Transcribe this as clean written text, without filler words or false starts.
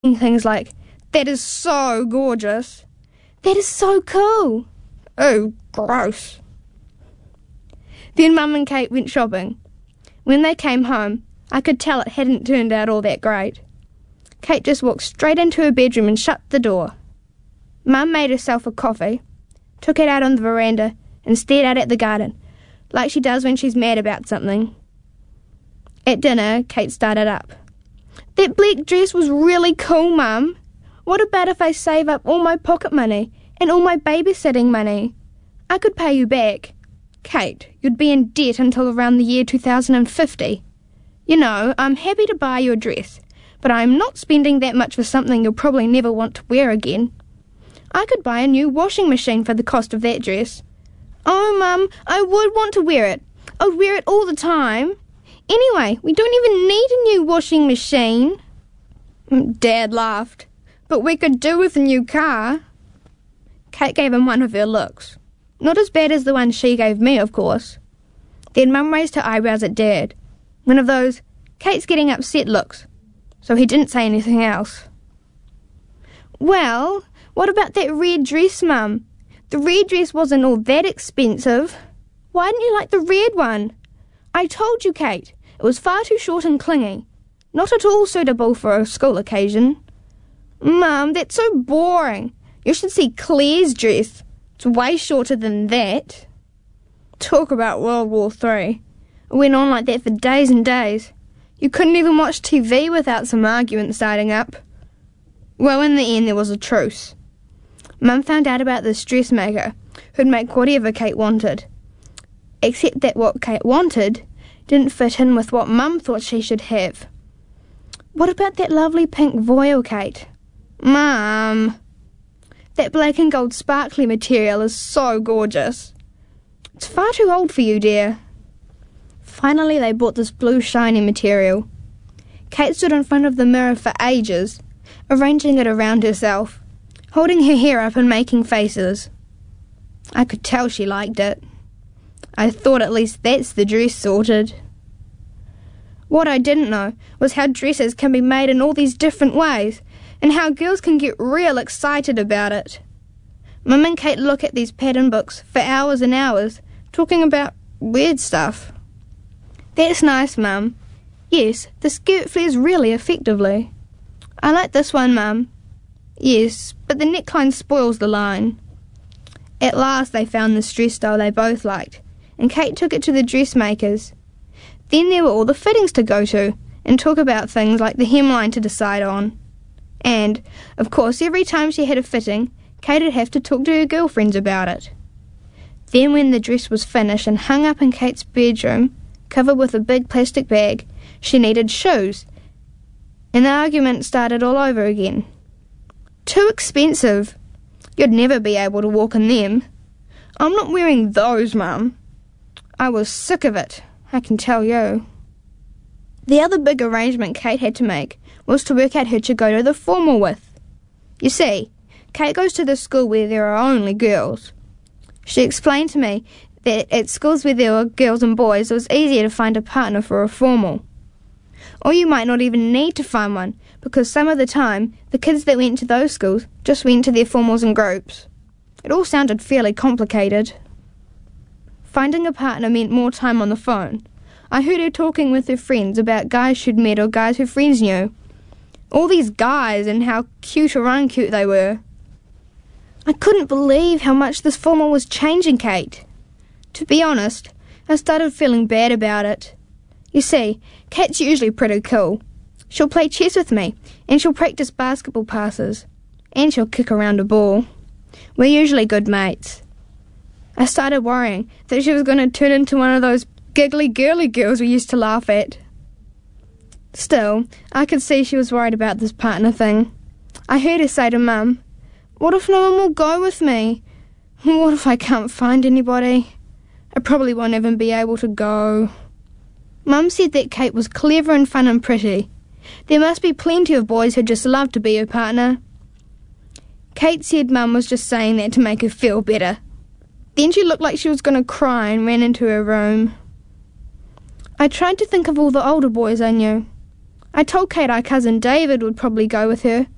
things like, "That is so gorgeous." "That is so cool." "Oh, gross." Then Mum and Kate went shopping. When they came home, I could tell it hadn't turned out all that great. Kate just walked straight into her bedroom and shut the door. Mum made herself a coffee, took it out on the veranda, and stared out at the garden, like she does when she's mad about something. At dinner, Kate started up. "That black dress was really cool, Mum. What about if I save up all my pocket money and all my babysitting money? I could pay you back." "Kate, you'd be in debt until around the year 2050. You know, I'm happy to buy you a dress, but I'm not spending that much for something you'll probably never want to wear again. I could buy a new washing machine for the cost of that dress." "Oh, Mum, I would want to wear it. I'd wear it all the time. Anyway, we don't even need a new washing machine." Dad laughed. "But we could do with a new car." Kate gave him one of her looks. Not as bad as the one she gave me, of course. Then Mum raised her eyebrows at Dad. One of those, "Kate's getting upset" looks. So he didn't say anything else. "Well, what about that red dress, Mum? The red dress wasn't all that expensive. Why didn't you like the red one?" "I told you, Kate, it was far too short and clingy. Not at all suitable for a school occasion." "Mum, that's so boring. You should see Claire's dress. It's way shorter than that." Talk about World War III. It went on like that for days and days. You couldn't even watch TV without some argument starting up. Well, in the end, there was a truce. Mum found out about this dressmaker who'd make whatever Kate wanted, except that what Kate wanted didn't fit in with what Mum thought she should have. "What about that lovely pink voile, Kate?" "Mum, that black and gold sparkly material is so gorgeous." "It's far too old for you, dear." Finally, they bought this blue shiny material. Kate stood in front of the mirror for ages, arranging it around herself, holding her hair up and making faces. I could tell she liked it. I thought at least that's the dress sorted. What I didn't know was how dresses can be made in all these different ways, and how girls can get real excited about it. Mum and Kate look at these pattern books for hours and hours, talking about weird stuff. "That's nice, Mum. Yes, the skirt flares really effectively." "I like this one, Mum." "Yes, but the neckline spoils the line." At last they found this dress style they both liked, and Kate took it to the dressmakers. Then there were all the fittings to go to, and talk about things like the hemline to decide on. And, of course, every time she had a fitting, Kate would have to talk to her girlfriends about it. Then when the dress was finished and hung up in Kate's bedroom, covered with a big plastic bag, she needed shoes, and the argument started all over again. "Too expensive. You'd never be able to walk in them." "I'm not wearing those, Mum." I was sick of it, I can tell you. The other big arrangement Kate had to make was to work out who to go to the formal with. You see, Kate goes to the school where there are only girls. She explained to me that at schools where there were girls and boys, it was easier to find a partner for a formal. Or you might not even need to find one, because some of the time, the kids that went to those schools just went to their formals in groups. It all sounded fairly complicated. Finding a partner meant more time on the phone. I heard her talking with her friends about guys she'd met or guys her friends knew. All these guys and how cute or uncute they were. I couldn't believe how much this formal was changing Kate. To be honest, I started feeling bad about it. You see, Kate's usually pretty cool. She'll play chess with me, and she'll practice basketball passes, and she'll kick around a ball. We're usually good mates. I started worrying that she was going to turn into one of those giggly girly girls we used to laugh at. Still, I could see she was worried about this partner thing. I heard her say to Mum, "What if no one will go with me? What if I can't find anybody? I probably won't even be able to go." Mum said that Kate was clever and fun and pretty. There must be plenty of boys who'd just love to be her partner. Kate said Mum was just saying that to make her feel better. Then she looked like she was going to cry and ran into her room. I tried to think of all the older boys I knew. I told Kate our cousin David would probably go with her,